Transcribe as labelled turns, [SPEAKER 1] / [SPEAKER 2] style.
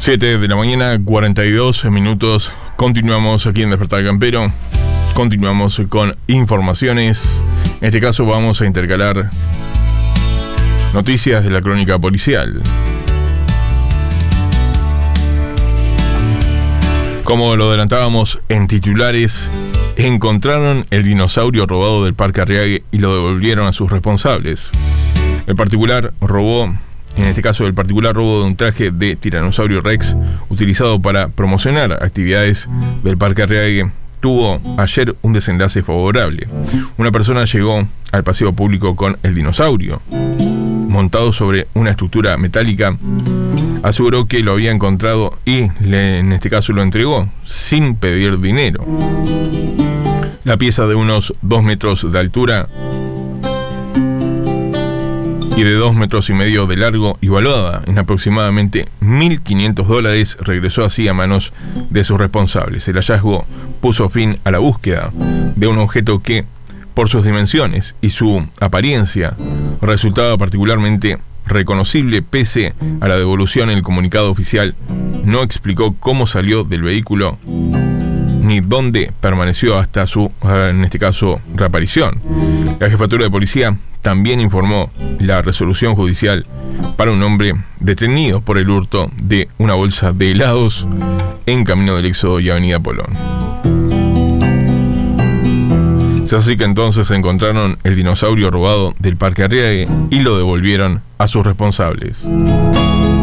[SPEAKER 1] 7 de la mañana, 42 minutos. Continuamos aquí en Despertar Campero. Continuamos con informaciones. En este caso vamos a intercalar noticias de la crónica policial. Como lo adelantábamos en titulares, encontraron el dinosaurio robado del Parque Arriague y lo devolvieron a sus responsables. El particular robó, en este caso el particular robo de un traje de Tiranosaurio Rex utilizado para promocionar actividades del Parque Arriague, tuvo ayer un desenlace favorable. Una persona llegó al paseo público con el dinosaurio montado sobre una estructura metálica. Aseguró que lo había encontrado y en este caso lo entregó sin pedir dinero. La pieza de unos 2 metros de altura y de 2,5 metros de largo y valuada en aproximadamente $1.500 regresó así a manos de sus responsables. El hallazgo puso fin a la búsqueda de un objeto que, por sus dimensiones y su apariencia, resultaba particularmente reconocible. Pese a la devolución, el comunicado oficial no explicó cómo salió del vehículo ni dónde permaneció hasta su, en este caso, reaparición. La jefatura de policía también informó la resolución judicial para un hombre detenido por el hurto de una bolsa de helados en Camino del Éxodo y Avenida Polón. Es así que entonces encontraron el dinosaurio robado del Parque Arriague y lo devolvieron a sus responsables.